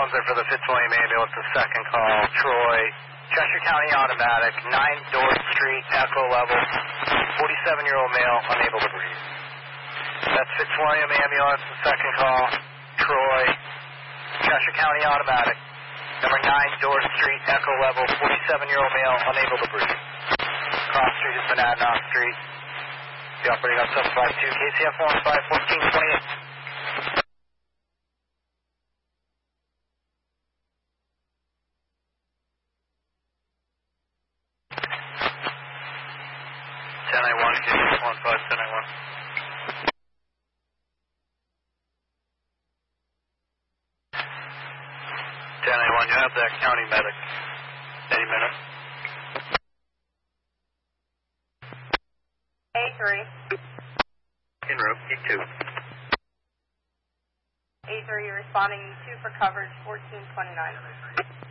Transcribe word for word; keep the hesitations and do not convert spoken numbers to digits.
Phones are for the Fitzwilliam ambulance, the second call. Troy, Cheshire County automatic, nine Dorset Street, echo level, forty-seven-year-old male, unable to breathe. That's Fitzwilliam ambulance, the second call. Troy, Cheshire County automatic, number nine Dorset Street, echo level, forty-seven-year-old male, unable to breathe. Cross Street is Monadnock Street. The operating on seven five two, K C F one five fourteen twenty-eight. ten I one, K C F one five, ten I one. ten I one, you have that county medic any minute. A three. En route, E two. A three, responding E two for coverage, fourteen twenty-nine.